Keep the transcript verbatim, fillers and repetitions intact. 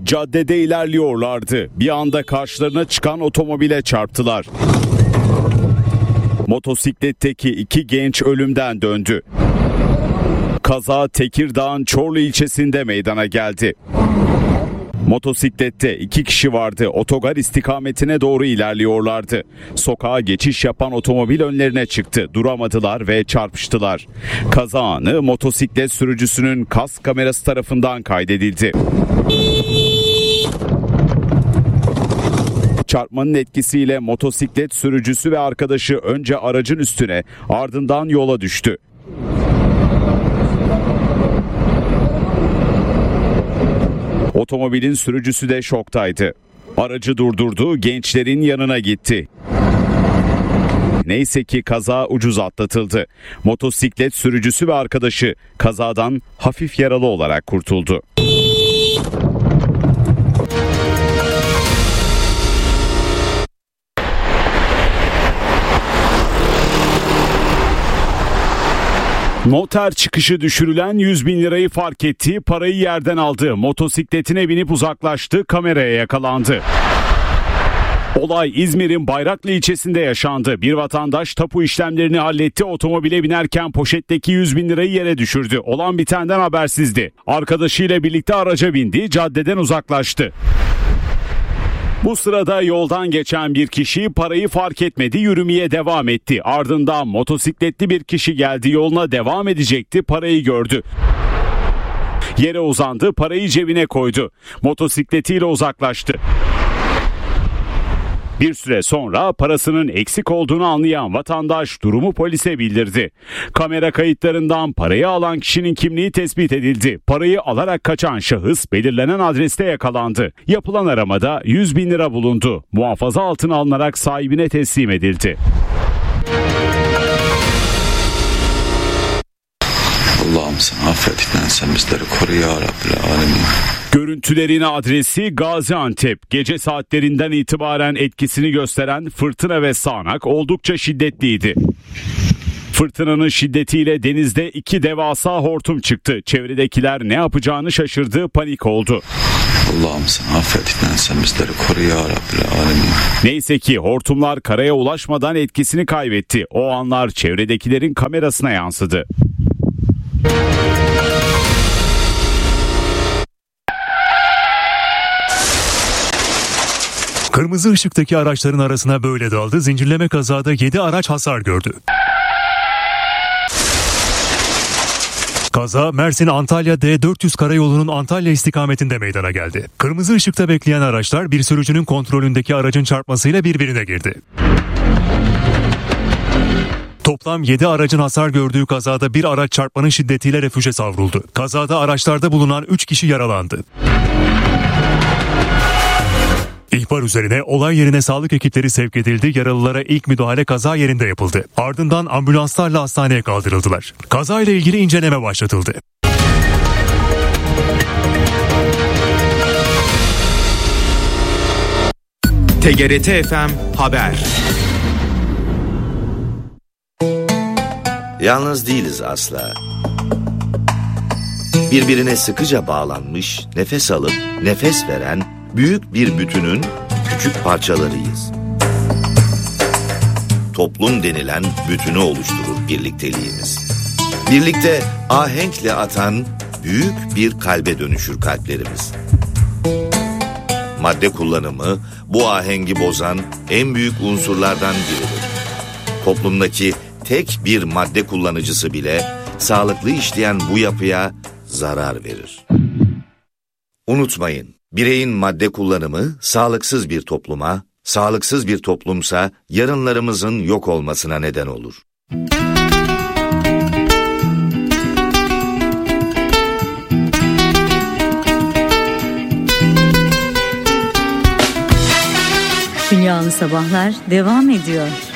Caddede ilerliyorlardı. Bir anda karşılarına çıkan otomobile çarptılar. Motosikletteki iki genç ölümden döndü. Kaza Tekirdağ'ın Çorlu ilçesinde meydana geldi. Motosiklette iki kişi vardı. Otogar istikametine doğru ilerliyorlardı. Sokağa geçiş yapan otomobil önlerine çıktı. Duramadılar ve çarpıştılar. Kaza anı motosiklet sürücüsünün kask kamerası tarafından kaydedildi. Çarpmanın etkisiyle motosiklet sürücüsü ve arkadaşı önce aracın üstüne, ardından yola düştü. Otomobilin sürücüsü de şoktaydı. Aracı durdurdu, gençlerin yanına gitti. Neyse ki kaza ucuz atlatıldı. Motosiklet sürücüsü ve arkadaşı kazadan hafif yaralı olarak kurtuldu. Noter çıkışı düşürülen yüz bin lirayı fark etti, parayı yerden aldı. Motosikletine binip uzaklaştı, kameraya yakalandı. Olay İzmir'in Bayraklı ilçesinde yaşandı. Bir vatandaş tapu işlemlerini halletti, otomobile binerken poşetteki yüz bin lirayı yere düşürdü. Olan bitenden habersizdi. Arkadaşıyla birlikte araca bindi, caddeden uzaklaştı. Bu sırada yoldan geçen bir kişi parayı fark etmedi, yürümeye devam etti. Ardından motosikletli bir kişi geldi, yoluna devam edecekti, parayı gördü. Yere uzandı, parayı cebine koydu. Motosikletiyle uzaklaştı. Bir süre sonra parasının eksik olduğunu anlayan vatandaş durumu polise bildirdi. Kamera kayıtlarından parayı alan kişinin kimliği tespit edildi. Parayı alarak kaçan şahıs belirlenen adreste yakalandı. Yapılan aramada yüz bin lira bulundu. Muhafaza altına alınarak sahibine teslim edildi. Allah'ım sen affettikten sen bizleri koru ya Rabbil Alemin. Görüntülerin adresi Gaziantep. Gece saatlerinden itibaren etkisini gösteren fırtına ve sağanak oldukça şiddetliydi. Fırtınanın şiddetiyle denizde iki devasa hortum çıktı. Çevredekiler ne yapacağını şaşırdı, panik oldu. Allah'ım sen affettikten sen bizleri koru ya Rabbil Alemin. Neyse ki hortumlar karaya ulaşmadan etkisini kaybetti. O anlar çevredekilerin kamerasına yansıdı. Kırmızı ışıktaki araçların arasına böyle daldı. Zincirleme kazada yedi araç hasar gördü. Kaza Mersin-Antalya D dört yüz karayolunun Antalya istikametinde meydana geldi. Kırmızı ışıkta bekleyen araçlar bir sürücünün kontrolündeki aracın çarpmasıyla birbirine girdi. Toplam yedi aracın hasar gördüğü kazada bir araç çarpmanın şiddetiyle refüje savruldu. Kazada araçlarda bulunan üç kişi yaralandı. İhbar üzerine olay yerine sağlık ekipleri sevk edildi. Yaralılara ilk müdahale kaza yerinde yapıldı. Ardından ambulanslarla hastaneye kaldırıldılar. Kazayla ilgili inceleme başlatıldı. T G R T F M Haber. Yalnız değiliz asla. Birbirine sıkıca bağlanmış, nefes alıp nefes veren büyük bir bütünün küçük parçalarıyız. Toplum denilen bütünü oluşturur birlikteliğimiz. Birlikte ahenkle atan büyük bir kalbe dönüşür kalplerimiz. Madde kullanımı bu ahengi bozan en büyük unsurlardan biridir. Toplumdaki tek bir madde kullanıcısı bile sağlıklı işleyen bu yapıya zarar verir. Unutmayın, bireyin madde kullanımı sağlıksız bir topluma, sağlıksız bir toplumsa yarınlarımızın yok olmasına neden olur. Dünyalı Sabahlar devam ediyor.